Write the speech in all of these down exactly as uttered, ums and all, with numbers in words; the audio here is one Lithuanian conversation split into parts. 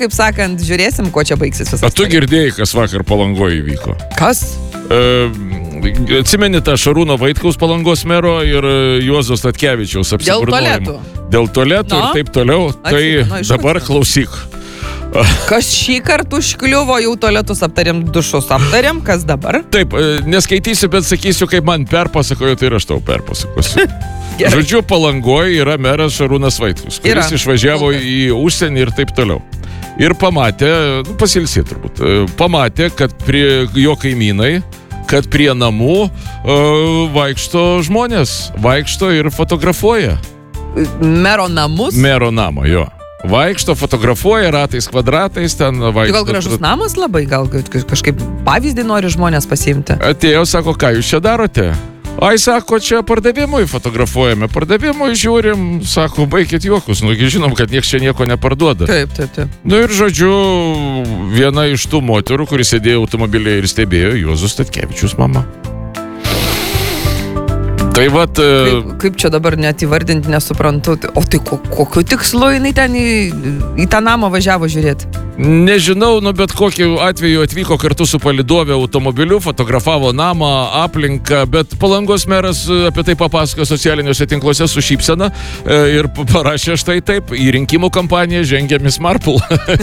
kaip sakant, žiūrėsim, ko čia baigsis visas. A tu girdėjai, kas vakar Palangoje įvyko? Kas? E, atsimeni tą Šarūno Vaitkaus Palangos mero ir Juozo Statkevičiaus apsiburnojimą. Dėl tualetų no. ir taip toliau. Tai Atsinu, dabar klausyk. Kas šį kartą užkliuvo, jau tualetus aptarėm, dušus aptarėm, kas dabar? Taip, neskaitysiu, bet sakysiu, kaip man perpasakojo, tai ir aš tau perpasakosiu. Žodžiu, Palangoje yra meras Šarūnas Vaitkus, kuris yra. išvažiavo okay. į užsienį ir taip toliau. Ir pamatė, nu, pasilsė turbūt, pamatė, kad prie jo kaimynai, kad prie namų uh, vaikšto žmonės, vaikšto ir fotografuoja. Mero namus? Mero namą, jo. Vaikšto, fotografuoja ratais, kvadratais, ten vaikšto. Gal gražus namas labai, gal kažkaip pavyzdį nori žmonės pasiimti? Atėjo, sako, ką jūs čia darote? Ai, sako, čia pardavimui fotografuojame, pardavimui žiūrim, sako, baikit juokus, nu, žinom, kad nieks čia nieko neparduoda. Taip, taip, taip. Nu ir žodžiu, viena iš tų moterų, kuris sėdėjo automobilėje ir stebėjo, Juozas Statkevičius mama. Tai vat... Kaip, kaip čia dabar net įvardinti, nesuprantu. O tai ko, kokiu tikslu jinai ten į, į tą namą važiavo žiūrėti? Nežinau, nu bet kokiu atveju atvyko kartu su palydovė automobiliu, fotografavo namą, aplinką, bet Palangos meras apie tai papasakojo socialiniuose tinkluose su šypsena ir parašė štai taip, į rinkimų kampaniją žengia Miss Marple.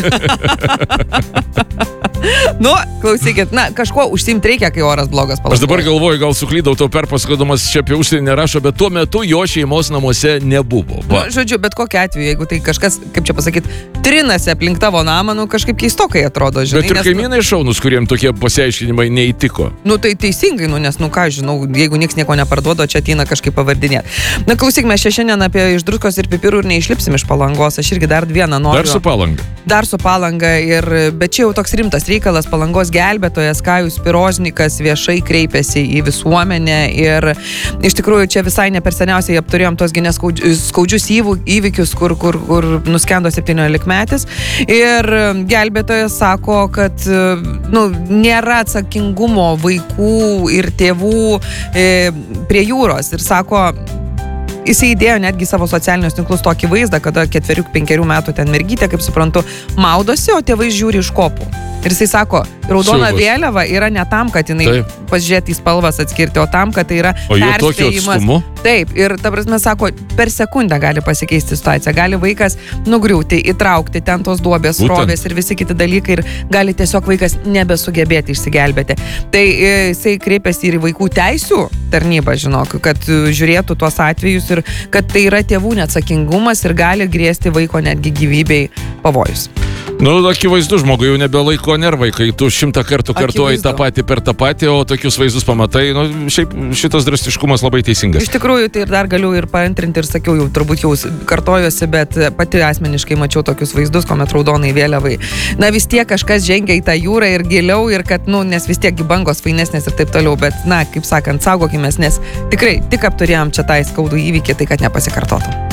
Nu, klausykit, na, kažkuo užsiimti reikia, kai oras blogas Palangoje. Aš dabar galvoju, gal suklydau tau perpasakodamas čia apie užsienį nerašo, bet tuo metu jo šeimos namuose nebuvo. Nu, žodžiu, bet kokiu atveju, jeigu tai kažkas, kaip čia pasakyti, trinasi aplink tavo namą, nu kažkaip keistokai atrodo, žinai. Bet ir kaimynai šaunus, kuriem tokie pasiaiškinimai neįtiko. Nu, tai teisingai, nu, nes, nu, ką žinau, jeigu nieks nieko neparduoda, čia ateina kažkaip pavardinėti. Na, klausyk, mes čia šiandien apie iš Druskos ir Pipirų ir neišlipsim iš Palangos. Aš irgi dar vieną noriu. Dar su Palanga. Dar su Palanga, ir, bet čia jau toks rimtas reikalas. Palangos gelbėtojas Kajus Piroznikas viešai kreipėsi į visuomenę ir iš tikrųjų čia visai ne per seniausiai apturėjom tos gi skaudžius įvykius, kur, kur, kur nuskendo septyniolikmetis. Ir gelbėtojas sako, kad nu, nėra atsakingumo vaikų ir tėvų e, prie jūros. Ir sako, jisai įdėjo netgi savo socialinius tinklus tokį vaizdą, kada ketverių, penkerių metų ten mergytė, kaip suprantu, maudosi, o tėvai žiūri iš kopų. Ir jisai sako, raudona Siubas. Vėliava yra ne tam, kad jinai Taip. pasižiūrėti į spalvas atskirti, o tam, kad tai yra perspėjimas. Taip, ir ta prasme sako, per sekundę gali pasikeisti situacija. Gali vaikas nugriūti, įtraukti ten tos duobės, srovės ir visi kiti dalykai ir gali tiesiog vaikas nebesugebėti išsigelbėti. Tai jisai kreipėsi ir į vaikų teisių tarnybą, žinok, kad žiūrėtų tuos atvejus ir kad tai yra tėvų neatsakingumas ir gali grėsti vaiko netgi gyvybei pavojus. Nu, akivaizdu, žmogui jau nebelaiko nervai, kai tu šimtą kartų kartuoji tą patį per tą patį, o tokius vaizdus pamatai, nu, šiaip šitas drastiškumas labai teisingas. Iš tikrųjų, tai ir dar galiu ir paantrinti ir sakiau, jau turbūt jau kartojuosi, bet pati asmeniškai mačiau tokius vaizdus, kuomet raudonai vėliavai. Na, vis tiek kažkas žengia į tą jūrą ir giliau ir kad, nu, nes vis tiek bangos fainesnės ir taip toliau, bet, na, kaip sakant, saugokimės, nes tikrai tik apturėjom čia tą skaudų įvykį, tai kad nepasikartotų.